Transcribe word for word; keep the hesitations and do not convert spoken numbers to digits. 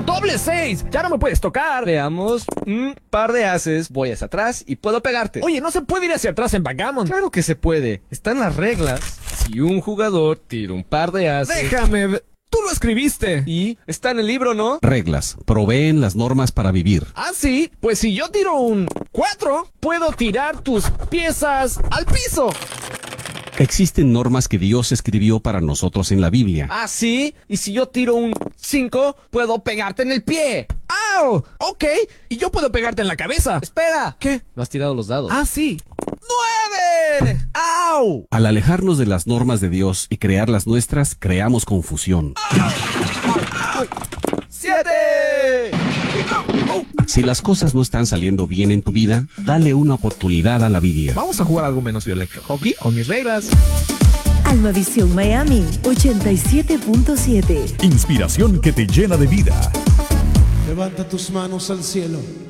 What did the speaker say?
¡Doble seis! ¡Ya no me puedes tocar! Veamos. Un par de ases. Voy hacia atrás y puedo pegarte. Oye, no se puede ir hacia atrás en backgammon. Claro que se puede. Están las reglas. Si un jugador tira un par de ases... Déjame ver. Tú lo escribiste. Y está en el libro, ¿no? Reglas. Proveen las normas para vivir. Ah, sí. Pues si yo tiro un cuatro, puedo tirar tus piezas al piso. Existen normas que Dios escribió para nosotros en la Biblia. Ah, sí. Y si yo tiro un cinco, puedo pegarte en el pie. ¡Au! Ok. Y yo puedo pegarte en la cabeza. Espera. ¿Qué? No has tirado los dados. Ah, sí. ¡Nueve! ¡Au! Al alejarnos de las normas de Dios y crear las nuestras, creamos confusión. ¡Siete! Si las cosas no están saliendo bien en tu vida, dale una oportunidad a la Biblia. Vamos a jugar algo menos violento. Hockey con mis reglas. Almavisión Miami ochenta y siete punto siete. Inspiración que te llena de vida. Levanta tus manos al cielo.